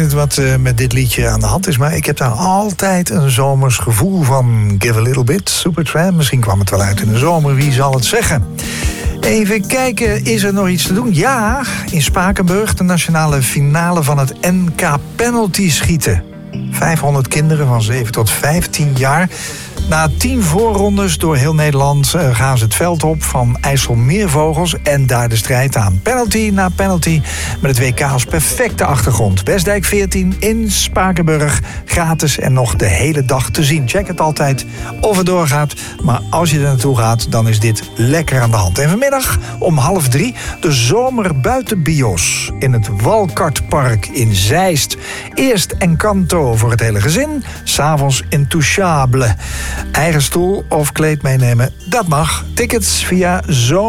Wat met dit liedje aan de hand is, maar ik heb daar altijd een zomers gevoel van. Give a little bit, Supertramp. Misschien kwam het wel uit in de zomer, wie zal het zeggen? Even kijken, is er nog iets te doen? Ja, in Spakenburg de nationale finale van het NK penalty schieten. 500 kinderen van 7 tot 15 jaar. Na 10 voorrondes door heel Nederland gaan ze het veld op van IJsselmeervogels en daar de strijd aan. Penalty na penalty met het WK als perfecte achtergrond. Westdijk 14 in Spakenburg, gratis en nog de hele dag te zien. Check het altijd of het doorgaat, maar als je er naartoe gaat, dan is dit lekker aan de hand. En vanmiddag om 2:30 de zomerbuitenbios in het Walkartpark in Zeist. Eerst Encanto voor het hele gezin, 's avonds Intouchable. Eigen stoel of kleed meenemen, dat mag. Tickets via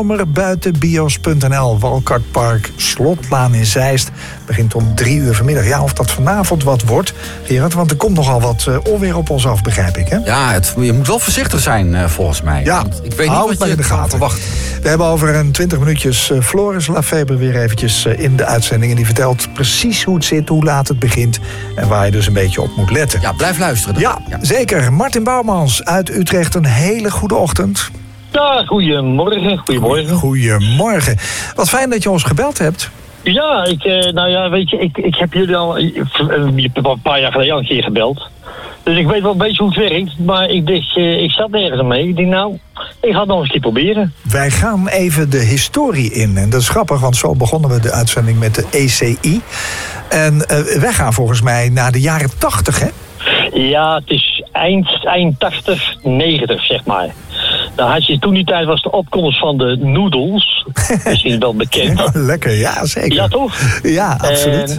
zomerbuitenbios.nl. Walkartpark, Slotlaan in Zeist. Begint om 3:00 vanmiddag. Ja, of dat vanavond wat wordt, Gerard, want er komt nogal wat onweer op ons af, begrijp ik, hè? Ja, je moet wel voorzichtig zijn, volgens mij. Ja, ik weet niet wat je gaat verwachten. We hebben over een 20 minuutjes Floris Lafeber weer eventjes in de uitzending. En die vertelt precies hoe het zit, hoe laat het begint en waar je dus een beetje op moet letten. Ja, blijf luisteren dan. Ja, zeker. Martin Bouwmans uit Utrecht, een hele goede ochtend. Ja, goedemorgen. Goedemorgen. Wat fijn dat je ons gebeld hebt. Ja, weet je, ik heb jullie al een paar jaar geleden al een keer gebeld. Dus ik weet wel een beetje hoe het werkt. Maar ik dacht, ik zat nergens mee. Ik dacht, ik ga het nog eens een keer proberen. Wij gaan even de historie in. En dat is grappig, want zo begonnen we de uitzending met de ECI. En wij gaan volgens mij naar de jaren 80, hè? Ja, het is eind 80, 90, zeg maar. Dan had je toen die tijd was de opkomst van de noedels. Misschien wel bekend. Ja, lekker, ja, zeker. Ja, toch? Ja, absoluut.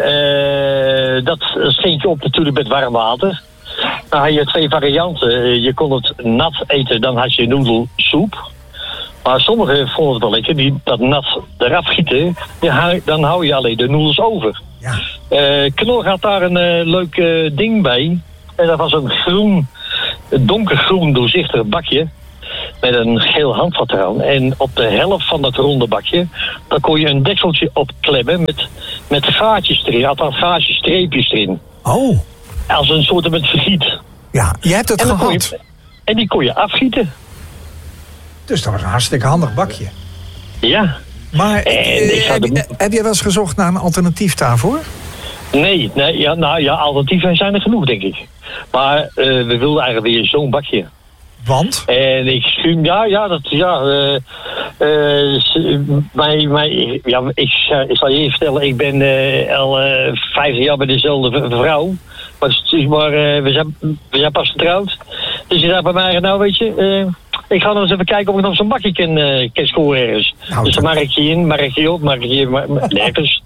En dat schenk je op natuurlijk met warm water. Dan had je 2 varianten. Je kon het nat eten, dan had je noedelsoep. Maar sommigen vonden het wel lekker, die dat nat eraf gieten. Dan hou je alleen de noedels over. Ja. Knor had daar een leuk ding bij. En dat was een donkergroen doorzichtig bakje. Met een geel handvat eraan. En op de helft van dat ronde bakje, dan kon je een dekseltje opklemmen met gaatjes erin. Althans gaatjes, streepjes erin. Oh. Als een soort met vergiet. Ja, jij hebt het gehad. En die kon je afgieten. Dus dat was een hartstikke handig bakje. Ja. Maar heb jij wel eens gezocht naar een alternatief daarvoor? Nee, alternatieven zijn er genoeg, denk ik. Maar we wilden eigenlijk weer zo'n bakje. Want? En ik schuim, ik zal je even vertellen, ik ben al 50 jaar bij dezelfde vrouw. Maar we zijn pas getrouwd. Dus je zei bij mij, nou weet je, ik ga nog eens even kijken of ik nog zo'n bakje kan scoren ergens. Nou, dus dan maak ik je in, maak ik je op, maak ik je nergens.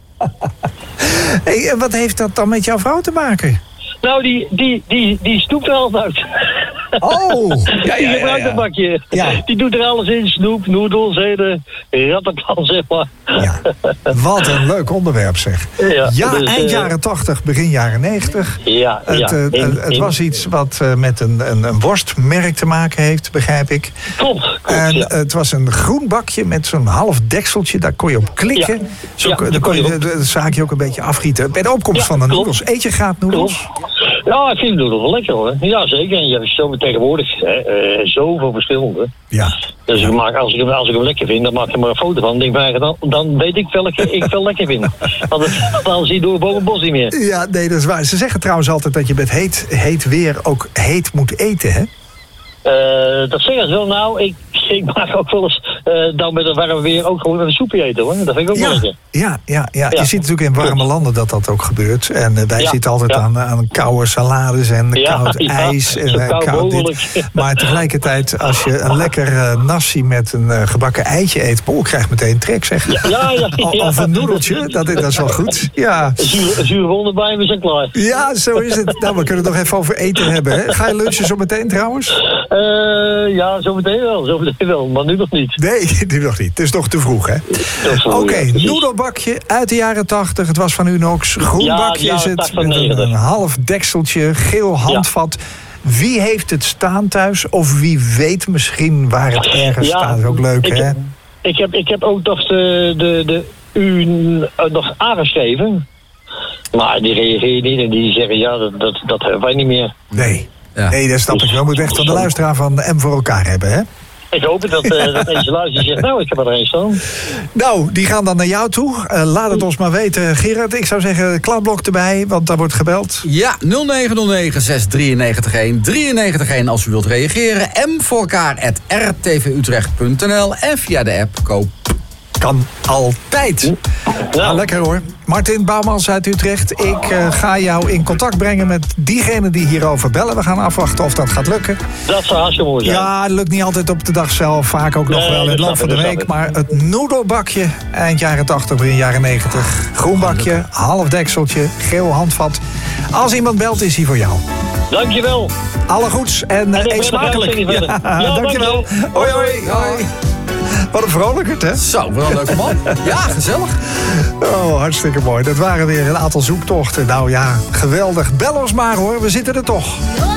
Hey, wat heeft dat dan met jouw vrouw te maken? Nou, die snoept er altijd uit. Oh! Die gebruikt dat bakje. Ja. Die doet er alles in. Snoep, noedels, hele rattenplan, zeg maar. Ja. Wat een leuk onderwerp, zeg. Ja, dus, eind jaren 80, begin jaren 90. Ja, het was iets wat met een worstmerk te maken heeft, begrijp ik. Klopt. En het was een groen bakje met zo'n half dekseltje. Daar kon je op klikken. Dan kon je de zaakje ook een beetje afgieten. Bij de opkomst van de noedels. Eet je graag noedels? Klopt. Ja, ik vind de noedels wel lekker, hoor. Ja, zeker. En je hebt zo tegenwoordig zoveel verschillende. Ja. Dus als ik hem lekker vind, dan maak ik er maar een foto van. Denk maar, dan weet ik welke ik wel lekker vind. Want dan zie je door boven het bos niet meer. Ja, nee, dat is waar. Ze zeggen trouwens altijd dat je met heet weer ook heet moet eten, hè? Dat zeggen ze wel. Nou, ik maak ook wel eens dan met het warme weer ook gewoon een soepje eten, hoor. Dat vind ik ook wel lekker. Ja. Je ziet natuurlijk in warme landen dat ook gebeurt. En wij zitten altijd aan koude salades en koud ijs. En koud dit. Maar tegelijkertijd, als je een lekker nasi met een gebakken eitje eet, krijg meteen trek, zeg. Of een noedeltje, dat is wel goed. Ja. Een zure wond erbij en we zijn klaar. Ja, zo is het. Nou, we kunnen het nog even over eten hebben, hè? Ga je lunchen zo meteen trouwens? Ja, zo meteen wel, maar nu nog niet. Nee, nu nog niet. Het is nog te vroeg, hè? Oké, noedelbakje uit de jaren 80. Het was van Unox. Groen bakje is het, met een half dekseltje, geel handvat. Wie heeft het staan thuis? Of wie weet misschien waar het ergens staat? Dat is ook leuk, hè? Ik heb ook nog de U nog aangeschreven. Maar die reageren niet en die zeggen, ja, dat hebben wij niet meer. Nee. Ja. Nee, dat snap ik wel. Moet echt van de luisteraar van M voor elkaar hebben, hè? Ik hoop het dat deze luisteraar zegt, nou, ik heb er een staan. Nou, die gaan dan naar jou toe. Laat het ons maar weten, Gerard. Ik zou zeggen, kladblok erbij, want daar wordt gebeld. Ja, 0909 693 193 als u wilt reageren. M voor elkaar @rtvutrecht.nl en via de app koop. Kan altijd. Nou, Lekker hoor. Martin Bouwmans uit Utrecht. Ik ga jou in contact brengen met diegene die hierover bellen. We gaan afwachten of dat gaat lukken. dat zou hartstikke mooi zijn. Ja, het lukt niet altijd op de dag zelf. Vaak ook nog wel in het loop van de week. Maar het noedelbakje, eind jaren 80, begin jaren 90. Groen bakje, half dekseltje, geel handvat. Als iemand belt, is hij voor jou. Dankjewel. Alle goeds en eet smakelijk. Ja, dankjewel. Hoi, hoi. Hoi. Wat een vrolijkert, hè? Zo, wat een leuke man. Ja, gezellig. Oh, hartstikke mooi. Dat waren weer een aantal zoektochten. Nou ja, geweldig. Bel ons maar hoor, we zitten er toch.